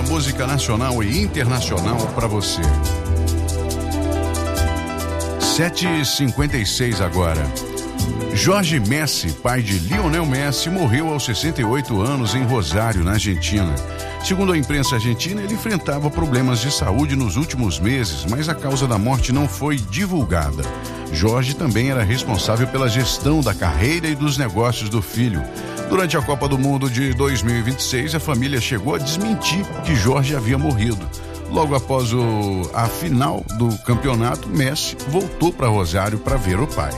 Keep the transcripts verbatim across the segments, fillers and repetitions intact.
muita música nacional e internacional para você. sete e cinquenta e seis agora. Jorge Messi, pai de Lionel Messi, morreu aos sessenta e oito anos em Rosário, na Argentina. Segundo a imprensa argentina, ele enfrentava problemas de saúde nos últimos meses, mas a causa da morte não foi divulgada. Jorge também era responsável pela gestão da carreira e dos negócios do filho. Durante a Copa do Mundo de dois mil e vinte e seis, a família chegou a desmentir que Jorge havia morrido. Logo após o, a final do campeonato, Messi voltou para Rosário para ver o pai.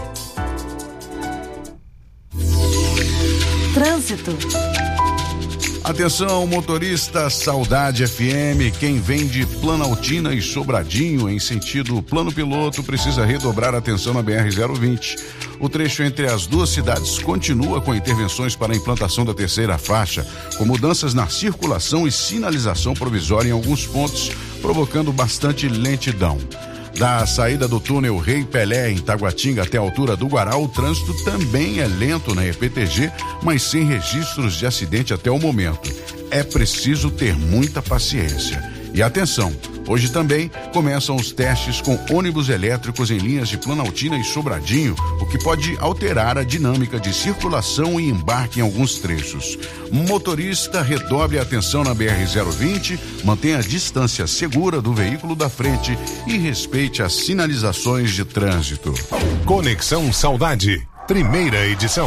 Trânsito. Atenção, motorista Saudade F M, quem vem de Planaltina e Sobradinho em sentido Plano Piloto precisa redobrar a atenção na B R zero vinte. O trecho entre as duas cidades continua com intervenções para a implantação da terceira faixa, com mudanças na circulação e sinalização provisória em alguns pontos, provocando bastante lentidão. Da saída do túnel Rei Pelé em Taguatinga até a altura do Guará, o trânsito também é lento na E P T G, mas sem registros de acidente até o momento. É preciso ter muita paciência. E atenção, hoje também começam os testes com ônibus elétricos em linhas de Planaltina e Sobradinho, o que pode alterar a dinâmica de circulação e embarque em alguns trechos. Motorista, redobre a atenção na B R zero vinte, mantenha a distância segura do veículo da frente e respeite as sinalizações de trânsito. Conexão Saudade, primeira edição.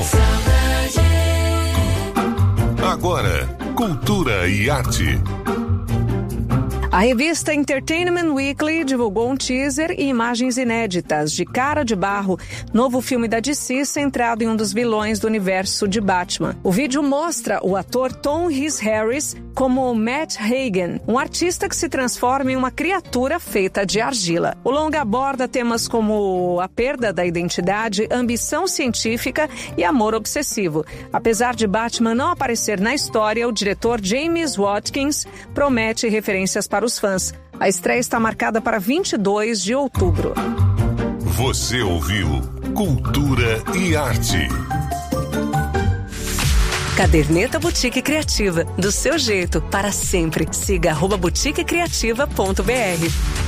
Agora, cultura e arte. A revista Entertainment Weekly divulgou um teaser e imagens inéditas de Cara de Barro, novo filme da D C centrado em um dos vilões do universo de Batman. O vídeo mostra o ator Tom Rhys Harris como Matt Hagen, um artista que se transforma em uma criatura feita de argila. O longa aborda temas como a perda da identidade, ambição científica e amor obsessivo. Apesar de Batman não aparecer na história, o diretor James Watkins promete referências para os fãs. A estreia está marcada para vinte e dois de outubro. Você ouviu Cultura e Arte. Caderneta Boutique Criativa, do seu jeito, para sempre. Siga arroba boutique criativa ponto br.